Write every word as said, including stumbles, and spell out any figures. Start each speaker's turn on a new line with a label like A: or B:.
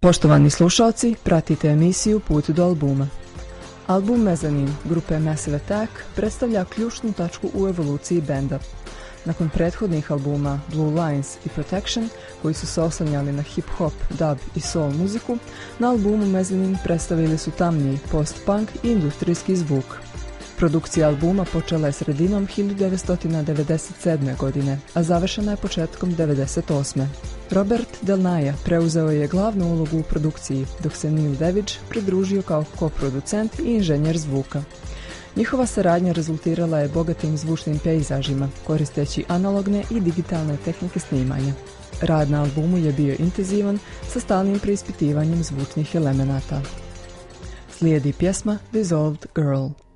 A: Poštovani slušalci, pratite emisiju Put do albuma. Album Mezzanine grupe Massive Attack predstavlja ključnu tačku u evoluciji benda. Nakon prethodnih albuma Blue Lines i Protection, koji su se oslanjali na hip-hop, dub i soul muziku, na albumu Mezzanine predstavili su tamniji post-punk i industrijski zvuk. Produkcija albuma počela je sredinom hiljadu devetsto devedeset sedme. godine, a završena je početkom devedeset osme. Robert Del Naja preuzeo je glavnu ulogu u produkciji, dok se Neil Davidge pridružio kao koproducent i inženjer zvuka. Njihova saradnja rezultirala je bogatim zvučnim pejzažima, koristeći analogne i digitalne tehnike snimanja. Rad na albumu je bio intenzivan, sa stalnim preispitivanjem zvučnih elemenata. Slijedi pjesma Dissolved Girl.